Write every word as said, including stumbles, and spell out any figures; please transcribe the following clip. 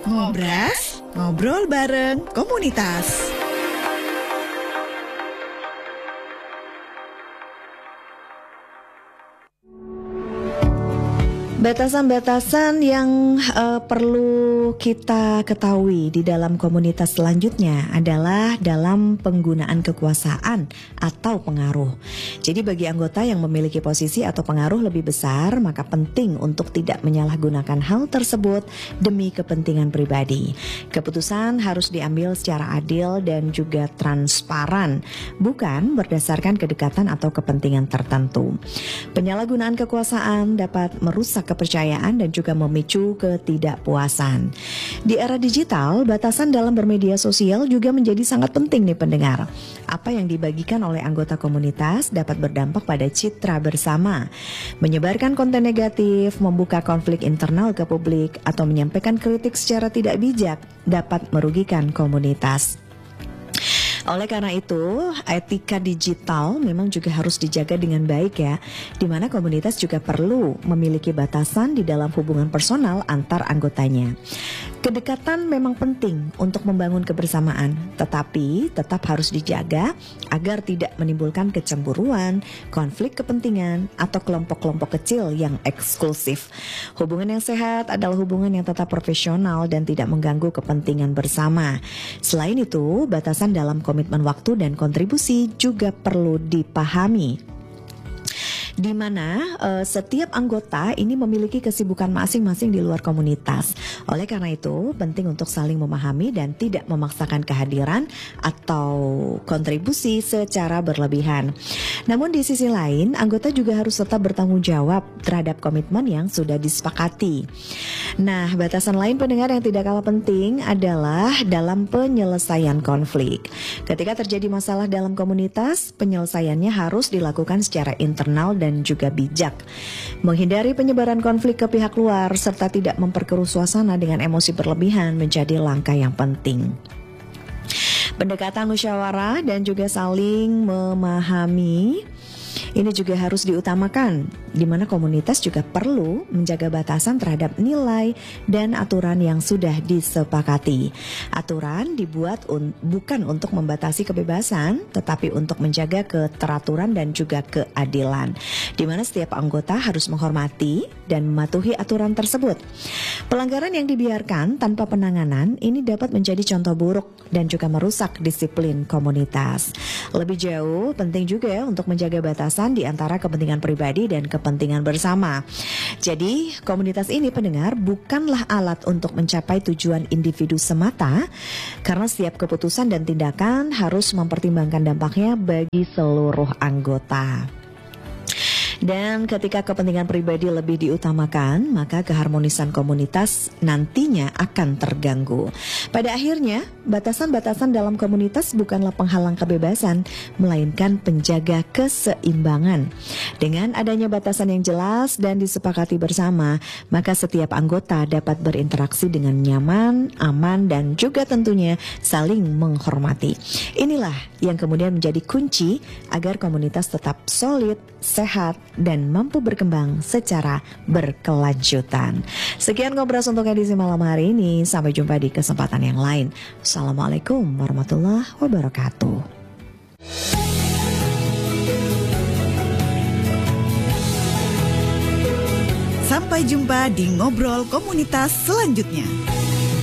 Ngobras, ngobrol bareng komunitas. Batasan-batasan yang uh, perlu kita ketahui di dalam komunitas selanjutnya adalah dalam penggunaan kekuasaan atau pengaruh. Jadi bagi anggota yang memiliki posisi atau pengaruh lebih besar, maka penting untuk tidak menyalahgunakan hal tersebut demi kepentingan pribadi. Keputusan harus diambil secara adil dan juga transparan, bukan berdasarkan kedekatan atau kepentingan tertentu. Penyalahgunaan kekuasaan dapat merusak kepercayaan dan juga memicu ketidakpuasan. Di era digital, batasan dalam bermedia sosial juga menjadi sangat penting nih pendengar. Apa yang dibagikan oleh anggota komunitas dapat berdampak pada citra bersama. Menyebarkan konten negatif, membuka konflik internal ke publik, atau menyampaikan kritik secara tidak bijak dapat merugikan komunitas. Oleh karena itu, etika digital memang juga harus dijaga dengan baik ya, di mana komunitas juga perlu memiliki batasan di dalam hubungan personal antar anggotanya. Kedekatan memang penting untuk membangun kebersamaan, tetapi tetap harus dijaga agar tidak menimbulkan kecemburuan, konflik kepentingan, atau kelompok-kelompok kecil yang eksklusif. Hubungan yang sehat adalah hubungan yang tetap profesional dan tidak mengganggu kepentingan bersama. Selain itu, batasan dalam komitmen waktu dan kontribusi juga perlu dipahami, di mana uh, setiap anggota ini memiliki kesibukan masing-masing di luar komunitas. Oleh karena itu, penting untuk saling memahami dan tidak memaksakan kehadiran atau kontribusi secara berlebihan. Namun di sisi lain, anggota juga harus tetap bertanggung jawab terhadap komitmen yang sudah disepakati. Nah, batasan lain pendengar yang tidak kalah penting adalah dalam penyelesaian konflik. Ketika terjadi masalah dalam komunitas, penyelesaiannya harus dilakukan secara internal dan dan juga bijak. Menghindari penyebaran konflik ke pihak luar serta tidak memperkeruh suasana dengan emosi berlebihan menjadi langkah yang penting. Pendekatan musyawarah dan juga saling memahami ini juga harus diutamakan, di mana komunitas juga perlu menjaga batasan terhadap nilai dan aturan yang sudah disepakati. Aturan dibuat un- bukan untuk membatasi kebebasan, tetapi untuk menjaga keteraturan dan juga keadilan, di mana setiap anggota harus menghormati dan mematuhi aturan tersebut. Pelanggaran yang dibiarkan tanpa penanganan ini dapat menjadi contoh buruk dan juga merusak disiplin komunitas. Lebih jauh, penting juga ya untuk menjaga batasan di antara kepentingan pribadi dan kepentingan bersama. Jadi, komunitas ini pendengar bukanlah alat untuk mencapai tujuan individu semata, karena setiap keputusan dan tindakan harus mempertimbangkan dampaknya bagi seluruh anggota. Dan ketika kepentingan pribadi lebih diutamakan, maka keharmonisan komunitas nantinya akan terganggu. Pada akhirnya, batasan-batasan dalam komunitas bukanlah penghalang kebebasan, melainkan penjaga keseimbangan. Dengan adanya batasan yang jelas dan disepakati bersama, maka setiap anggota dapat berinteraksi dengan nyaman, aman, dan juga tentunya saling menghormati. Inilah yang kemudian menjadi kunci agar komunitas tetap solid, sehat, dan mampu berkembang secara berkelanjutan. Sekian Ngobras untuk edisi malam hari ini. Sampai jumpa di kesempatan yang lain. Assalamualaikum warahmatullahi wabarakatuh. Sampai jumpa di Ngobrol Komunitas selanjutnya.